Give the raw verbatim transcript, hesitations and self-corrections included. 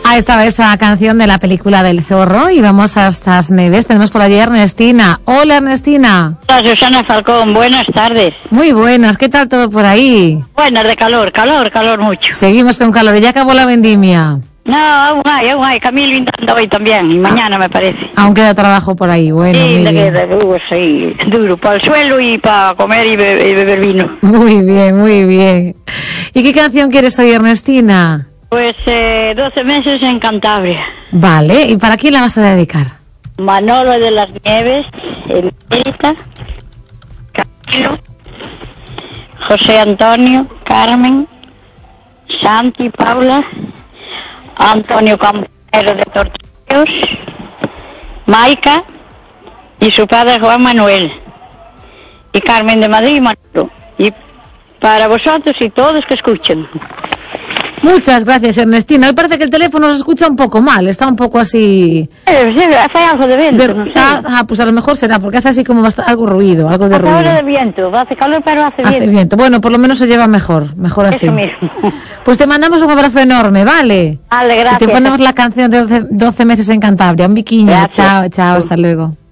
Ahí estaba esa canción de la película del zorro y vamos hasta las Neves. Tenemos por allí a Ernestina. Hola, Ernestina. Hola, Susana Falcón. Buenas tardes. Muy buenas. ¿Qué tal todo por ahí? Buenas, de calor, calor, calor mucho. Seguimos con calor. ¿Ya acabó la vendimia? No, aún hay, aún hay. Camilo intenta hoy también y mañana me parece. Aún queda trabajo por ahí. Bueno, sí, muy le bien. queda uh, sí, duro para el suelo y para comer y, be- y beber vino. Muy bien, muy bien. ¿Y qué canción quieres hoy, Ernestina? Pues eh, doce meses en Cantabria. Vale. ¿Y para quién la vas a dedicar? Manolo de las Nieves, Elita, Camilo, José Antonio, Carmen, Santi, Paula, Antonio Campero de Tortillos, Maica y su padre Juan Manuel, y Carmen de Madrid y Manolo. Y para vosotros y todos que escuchen. Muchas gracias, Ernestina. Hoy parece que el teléfono se escucha un poco mal, está un poco así... Eh, sí, hace algo de viento, de- no sé. ah, ah, pues a lo mejor será, porque hace así como bast- algo ruido, algo de Hace ruido. ahora de viento, hace calor pero hace Hace viento. viento. Bueno, por lo menos se lleva mejor, mejor así. Eso mismo. Pues te mandamos un abrazo enorme, ¿vale? Vale, Y gracias. te ponemos la canción de doce, doce meses en Cantabria. Un biquiño. Gracias. Chao, chao, hasta luego.